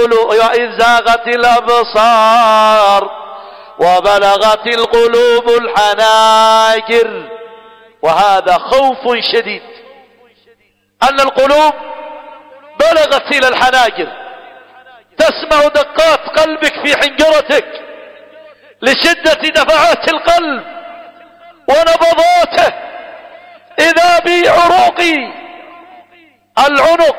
وإذ زاغت الأبصار وبلغت القلوب الحناجر. وهذا خوف شديد، أن القلوب بلغت إلى الحناجر، تسمع دقات قلبك في حنجرتك لشدة دفعات القلب ونبضاته، إذا بعروق العنق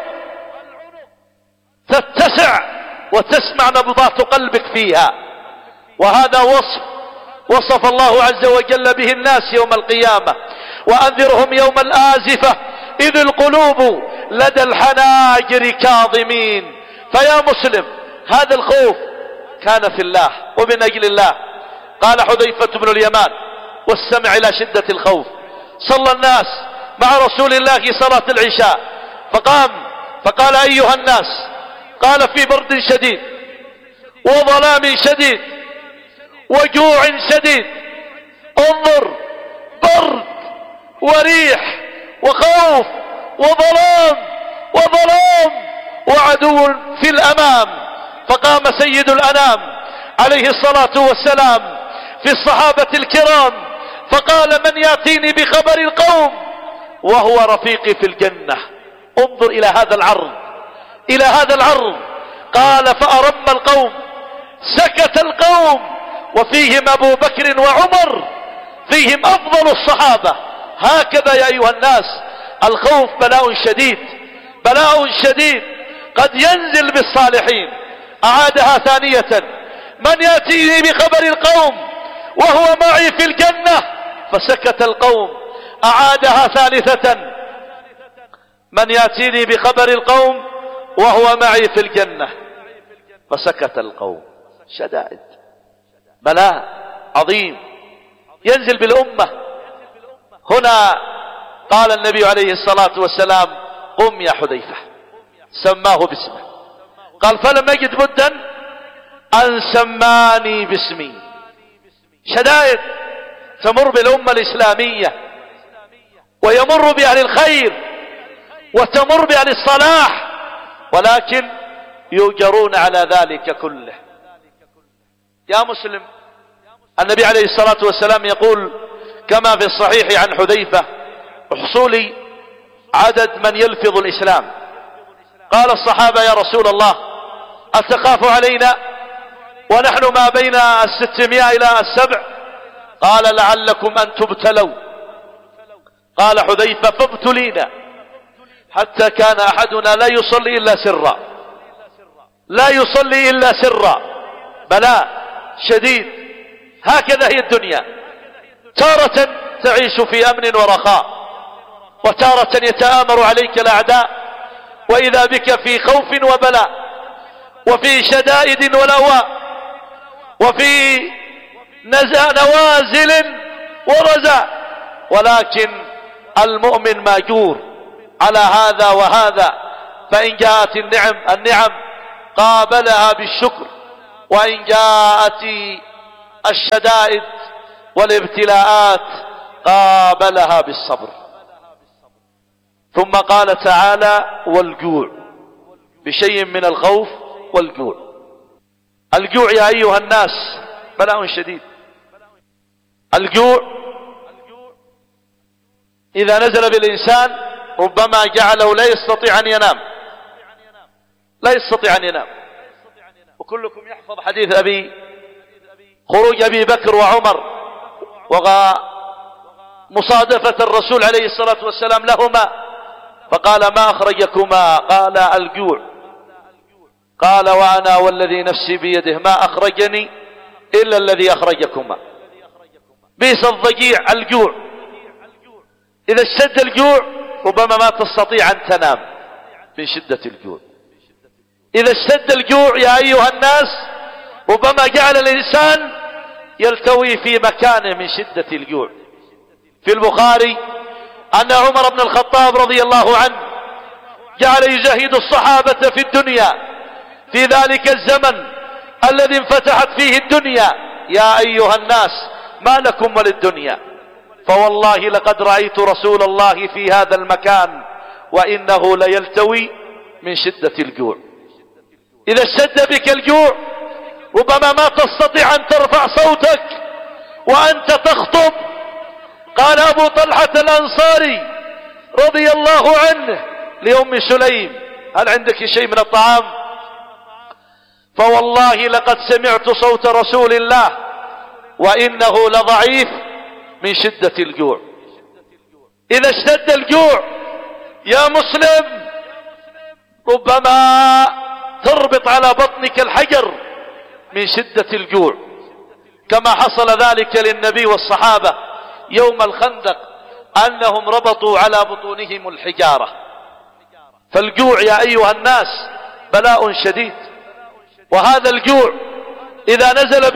تتسع وتسمع نبضات قلبك فيها. وهذا وصف الله عز وجل به الناس يوم القيامة: وأنذرهم يوم الآزفة إذ القلوب لدى الحناجر كاظمين. فيا مسلم، هذا الخوف كان في الله ومن أجل الله. قال حذيفة بن اليمان واستمع إلى شدة الخوف: صلى الناس مع رسول الله صلاة العشاء فقام فقال: أيها الناس، قال: في برد شديد وظلام شديد وجوع شديد، انظر، برد وريح وخوف وظلام وعدو في الأمام. فقام سيد الأنام عليه الصلاة والسلام في الصحابة الكرام فقال: من يأتيني بخبر القوم وهو رفيقي في الجنة. انظر إلى هذا العرض، قال: فأرم القوم، سكت القوم، وفيهم أبو بكر وعمر، فيهم أفضل الصحابة. هكذا يا أيها الناس، الخوف بلاء شديد قد ينزل بالصالحين. أعادها ثانية: من يأتيني بخبر القوم وهو معي في الجنة، فسكت القوم. أعادها ثالثة: من يأتيني بخبر القوم وهو معي في الجنة، فسكت القوم. شدائد، بلاء عظيم ينزل بالأمة. هنا قال النبي عليه الصلاة والسلام: قم يا حذيفة، سماه باسمه. قال: فلم يجد بدا أن سماني باسمي. شدائد تمر بالأمة الإسلامية، ويمر بأهل الخير، وتمر بأهل الصلاح، ولكن يؤجرون على ذلك كله. يا مسلم، النبي عليه الصلاة والسلام يقول كما في الصحيح عن حذيفة حصول عدد من يلفظ الإسلام. قال الصحابة: يا رسول الله، أتخاف علينا ونحن ما بين 600 إلى 700؟ قال: لعلكم أن تبتلوا. قال حذيفة: فابتلينا حتى كان أحدنا لا يصلي إلا سرا. بلاء شديد. هكذا هي الدنيا، تارة تعيش في أمن ورخاء، وتارة يتآمر عليك الأعداء، وإذا بك في خوف وبلاء، وفي شدائد ولواء، وفي نوازل ورزاء. ولكن المؤمن ماجور على هذا وهذا، فإن جاءت النعم قابلها بالشكر، وإن جاءت الشدائد والابتلاءات قابلها بالصبر. ثم قال تعالى: والجوع، بشيء من الخوف والجوع. الجوع يا أيها الناس بلاء شديد. الجوع إذا نزل بالإنسان ربما جعله لا يستطيع أن ينام. وكلكم يحفظ حديث خروج أبي بكر وعمر ومصادفة الرسول عليه الصلاة والسلام لهما، فقال: ما أخرجكما؟ قال: الجوع. قال: وأنا والذي نفسي بيده ما أخرجني إلا الذي أخرجكما. بئس الضجيع الجوع. إذا اشتد الجوع ربما ما تستطيع أن تنام من شدة الجوع. إذا اشتد الجوع يا أيها الناس ربما جعل الإنسان يلتوي في مكانه من شدة الجوع. في البخاري أن عمر بن الخطاب رضي الله عنه جعل يزهد الصحابة في الدنيا في ذلك الزمن الذي انفتحت فيه الدنيا: يا أيها الناس ما لكم وللدنيا، فوالله لقد رأيت رسول الله في هذا المكان وإنه ليلتوي من شدة الجوع. إذا اشتد بك الجوع ربما ما تستطيع أن ترفع صوتك وأنت تخطب. قال أبو طلحة الأنصاري رضي الله عنه لأم سليم: هل عندك شيء من الطعام؟ فوالله لقد سمعت صوت رسول الله وإنه لضعيف من شدة الجوع. إذا اشتد الجوع يا مسلم ربما تربط على بطنك الحجر من شدة الجوع، كما حصل ذلك للنبي والصحابة يوم الخندق أنهم ربطوا على بطونهم الحجارة. فالجوع يا أيها الناس بلاء شديد، وهذا الجوع إذا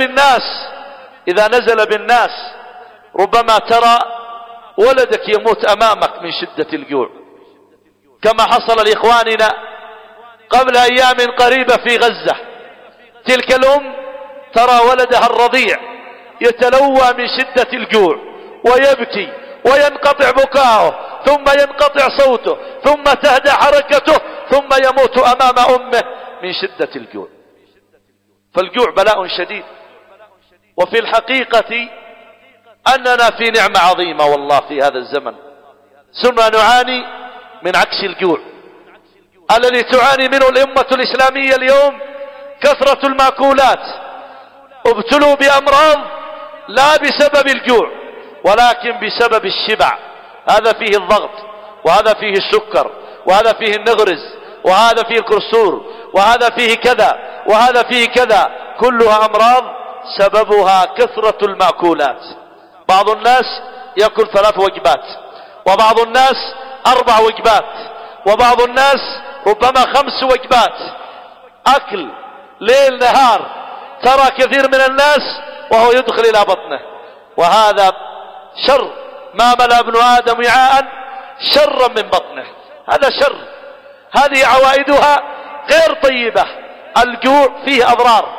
نزل بالناس ربما ترى ولدك يموت أمامك من شدة الجوع، كما حصل لإخواننا قبل أيام قريبة في غزة. تلك الأم ترى ولدها الرضيع يتلوى من شدة الجوع ويبكي وينقطع بكاؤه ثم ينقطع صوته ثم تهدأ حركته ثم يموت أمام أمه من شدة الجوع. فالجوع بلاء شديد، وفي الحقيقة أننا في نعمة عظيمة والله في هذا الزمن. ثم نعاني من عكس الجوع الذي تعاني منه الأمة الإسلامية اليوم، كثرة المأكولات. ابتلوا بأمراض لا بسبب الجوع ولكن بسبب الشبع. هذا فيه الضغط، وهذا فيه السكر، وهذا فيه النغرز، وهذا فيه الكرسور، وهذا فيه كذا، وهذا فيه كذا، كلها أمراض سببها كثرة المأكولات. بعض الناس يأكل 3 وجبات، وبعض الناس 4 وجبات، وبعض الناس ربما 5 وجبات، أكل ليل نهار. ترى كثير من الناس وهو يدخل إلى بطنه، وهذا شر. ما ملأ ابن آدم وعاء شرا من بطنه، هذا شر. هذه عوائدها غير طيبة. الجوع فيه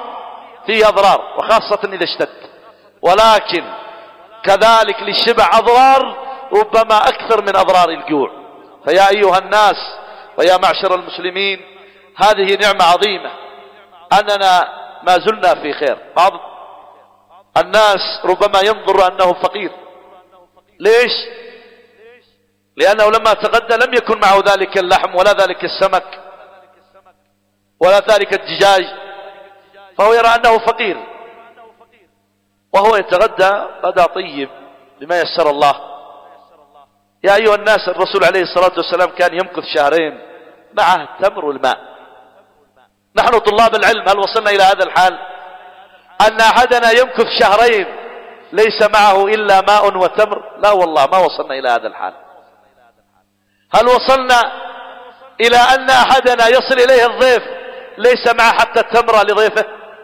أضرار وخاصة إذا اشتد، ولكن كذلك للشبع أضرار ربما أكثر من أضرار الجوع. فيا أيها الناس ويا معشر المسلمين، هذه نعمة عظيمة أننا ما زلنا في خير. بعض الناس ربما ينظر أنه فقير. ليش؟ لأنه لما تغدى لم يكن معه ذلك اللحم ولا ذلك السمك ولا ذلك الدجاج، فهو يرى أنه فقير، وهو يتغدى غدا طيب بما يسر الله. يا أيها الناس، الرسول عليه الصلاة والسلام كان يمكث 2 شهرين معه التمر والماء. نحن طلاب العلم هل وصلنا إلى هذا الحال أن أحدنا يمكث 2 شهرين ليس معه إلا ماء وتمر؟ لا والله ما وصلنا إلى هذا الحال. هل وصلنا إلى أن أحدنا يصل إليه الضيف ليس معه حتى التمرة لضيفه،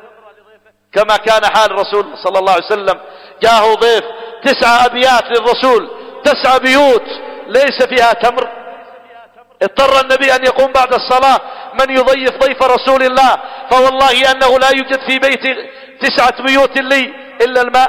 كما كان حال الرسول صلى الله عليه وسلم؟ جاءه ضيف 9 أبيات للرسول، 9 بيوت ليس فيها تمر. اضطر النبي أن يقوم بعد الصلاة من يضيف ضيف رسول الله، فوالله أنه لا يوجد في بيت 9 بيوت لي إلا الماء.